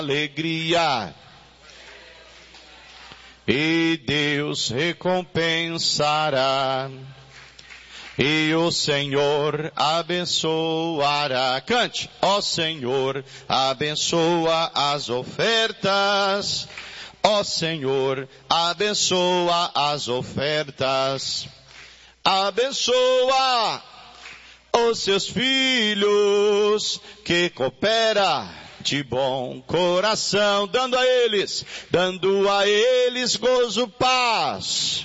alegria. E Deus recompensará. E o Senhor abençoará. Cante. Ó Senhor, abençoa as ofertas. Ó Senhor, abençoa as ofertas. Abençoa os seus filhos que coopera de bom coração, dando a eles gozo, paz,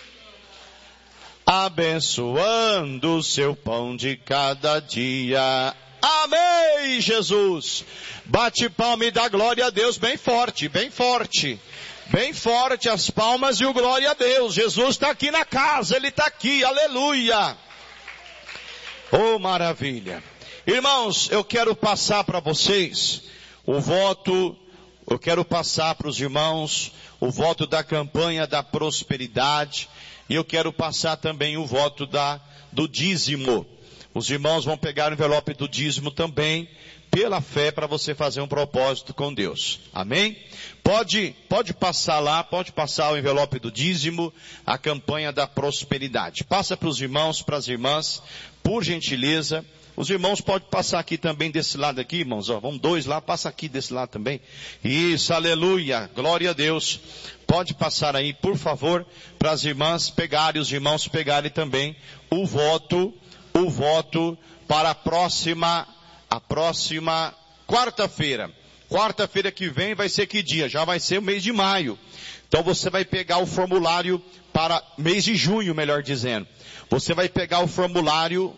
abençoando o seu pão de cada dia. Amém, Jesus. Bate palma e dá glória a Deus bem forte, bem forte. Bem forte as palmas e o glória a Deus. Jesus está aqui na casa, Ele está aqui, aleluia. Oh, maravilha. Irmãos, eu quero passar para vocês o voto, eu quero passar para os irmãos o voto da campanha da prosperidade, e eu quero passar também o voto do dízimo. Os irmãos vão pegar o envelope do dízimo também, pela fé, para você fazer um propósito com Deus. Amém? Pode passar lá, pode passar o envelope do dízimo, a campanha da prosperidade. Passa para os irmãos, para as irmãs, por gentileza. Os irmãos podem passar aqui também desse lado aqui, irmãos. Ó, vamos dois lá, passa aqui desse lado também. Isso, aleluia, glória a Deus. Pode passar aí, por favor, para as irmãs pegarem, os irmãos pegarem também o voto para a próxima quarta-feira. Quarta-feira que vem vai ser que dia? Já vai ser o mês de maio. Então você vai pegar o formulário para mês de junho, melhor dizendo. Você vai pegar o formulário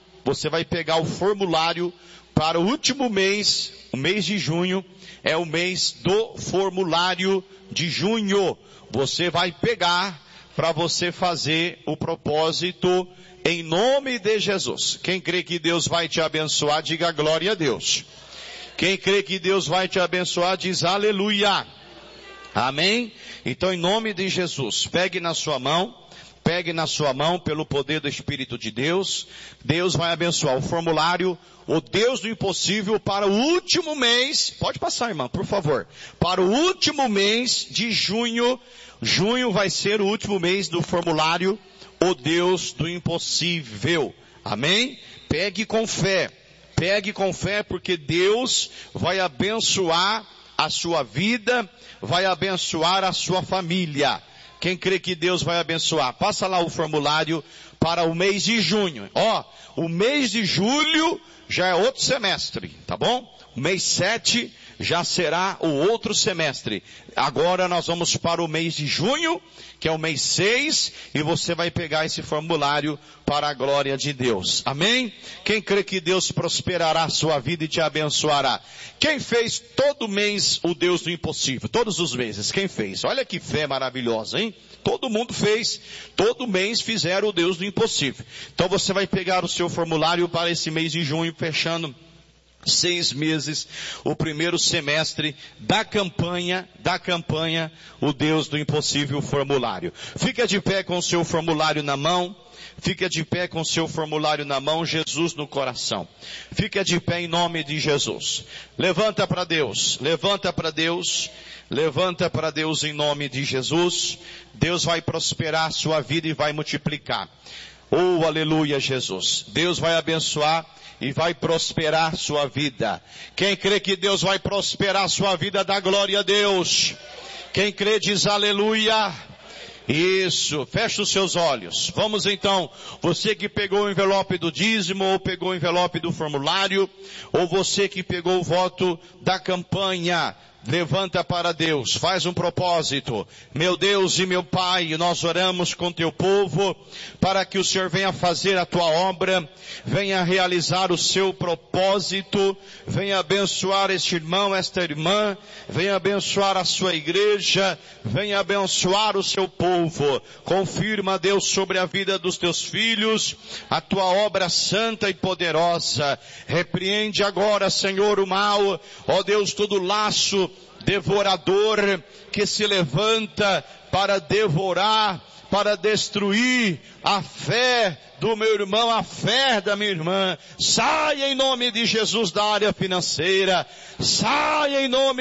para o último mês, o mês de junho, é o mês do formulário de junho. Você vai pegar para você fazer o propósito em nome de Jesus. Quem crê que Deus vai te abençoar, diga glória a Deus. Quem crê que Deus vai te abençoar, diz aleluia. Amém? Então, em nome de Jesus, pegue na sua mão, pelo poder do Espírito de Deus. Deus vai abençoar o formulário, o Deus do impossível, para o último mês. Pode passar, irmã, por favor. Para o último mês de junho. Junho vai ser o último mês do formulário, o Deus do impossível. Amém? Pegue com fé, porque Deus vai abençoar a sua vida, vai abençoar a sua família. Quem crê que Deus vai abençoar, passa lá o formulário para o mês de junho. Ó, o mês de julho já é outro semestre, tá bom? O mês 7 já será o outro semestre. Agora nós vamos para o mês de junho, que é o mês 6, e você vai pegar esse formulário para a glória de Deus. Amém? Quem crê que Deus prosperará a sua vida e te abençoará? Quem fez todo mês o Deus do impossível? Todos os meses, quem fez? Olha que fé maravilhosa, hein? Todo mundo fez, todo mês fizeram o Deus do impossível. Então você vai pegar o seu formulário para esse mês de junho, fechando 6 meses, o primeiro semestre da campanha, o Deus do impossível formulário. Fica de pé com o seu formulário na mão, Jesus no coração. Fica de pé em nome de Jesus. Levanta para Deus em nome de Jesus. Deus vai prosperar a sua vida e vai multiplicar. Oh, aleluia, Jesus. Deus vai abençoar e vai prosperar sua vida. Quem crê que Deus vai prosperar sua vida, dá glória a Deus. Quem crê diz aleluia. Isso, fecha os seus olhos. Vamos então, você que pegou o envelope do dízimo, ou pegou o envelope do formulário, ou você que pegou o voto da campanha, levanta para Deus, faz um propósito. Meu Deus e meu Pai, nós oramos com teu povo, para que o Senhor venha fazer a tua obra, venha realizar o seu propósito, venha abençoar este irmão, esta irmã, venha abençoar a sua igreja, venha abençoar o seu povo. Confirma, Deus, sobre a vida dos teus filhos, a tua obra santa e poderosa. Repreende agora, Senhor, o mal, ó Deus, todo laço devorador que se levanta para devorar, para destruir a fé do meu irmão, a fé da minha irmã. Saia em nome de Jesus da área financeira, saia em nome